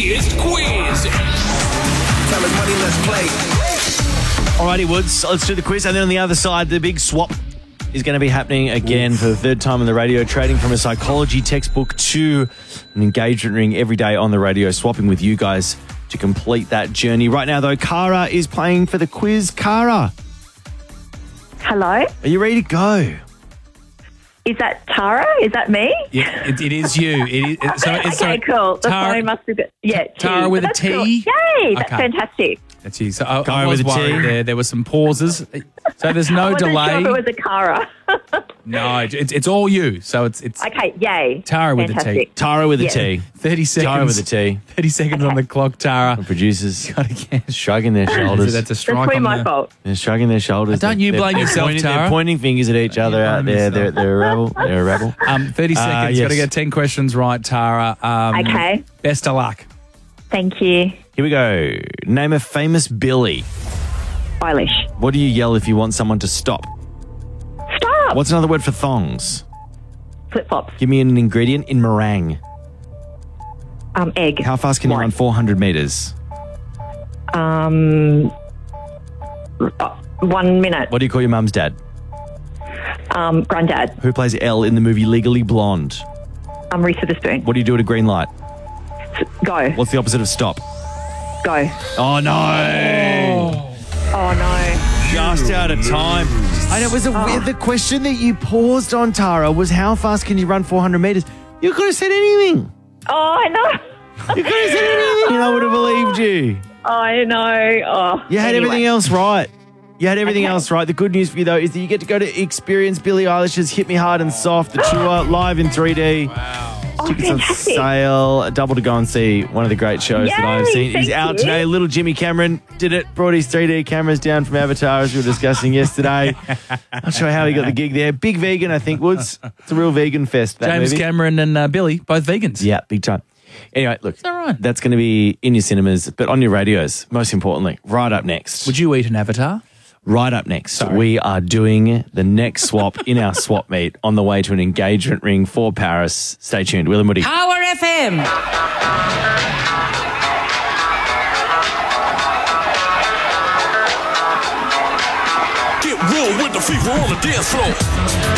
funkiest quiz. Tell us money, let's play. Alrighty, Woods, let's do the quiz. And then on the other side, the big swap is going to be happening again for the third time on the radio, trading from a psychology textbook to an engagement ring every day on the radio, swapping with you guys to complete that journey. Right now, though, Cara is playing for the quiz. Cara, Hello? are you ready to go? Is that Tara? Is that me? Yeah, it is you. Okay, cool. The Tara, phone must be... Yeah, Tara T. with a That's T? cool. Yay, that's Okay. fantastic. That's you. So I Cara was with a T. worried there were some pauses. So there's I no wasn't delay. sure if it was a Cara. No, it's all you. So it's Okay, yay. Tara with a T. Fantastic. Tara with a Yes. T. 30 seconds. Tara with a T. 30 seconds on the clock, Tara. The producers Gotta guess. shrugging their shoulders. That's a That's strike probably on my the... fault. They're shrugging their shoulders. Don't you blame yourself, pointing, Tara. They're pointing fingers at each other out there. yourself. They're a rebel. They're a rebel. 30 seconds. yes. Got to get 10 questions right, Tara. Okay. Best of luck. Thank you. Here we go. Name a famous Billy. Eilish. What do you yell if you want someone to stop? Stop. What's another word for thongs? Flip-flops. Give me an ingredient in meringue. Egg. How fast can you Wine. run 400 meters? 1 minute. What do you call your mum's dad? Granddad. Who plays Elle in the movie Legally Blonde? Reese Witherspoon. What do you do at a green light? Go. What's the opposite of stop? Go. Oh, no. Oh, no. Just out of time. And it was the question that you paused on, Tara, was how fast can you run 400 meters? You could have said anything. Oh, I know. You could have said anything and I would have believed you. I know. Oh, You had anyway. everything else right. You had everything Okay. else right. The good news for you, though, is that you get to go to experience Billie Eilish's Hit Me Hard and Soft, the tour, live in 3D. Oh, Tickets on fantastic. sale. A double to go and see one of the great shows that I've Yay, seen. He's thank out you. today. Little Jimmy Cameron did it. Brought his 3D cameras down from Avatar, as we were discussing yesterday. Not sure how he got the gig there. Big vegan, I think, Woods. It's a real vegan fest, that James movie. Cameron and Billy, both vegans. Yeah, big time. Anyway, look, all right? that's going to be in your cinemas, but on your radios, most importantly. Right up next. Would you eat an avatar? Right up next, Sorry. we are doing the next swap in our swap meet on the way to an engagement ring for Paris. Stay tuned. Will and Woody. Power FM. Get real with the fever on the dance floor.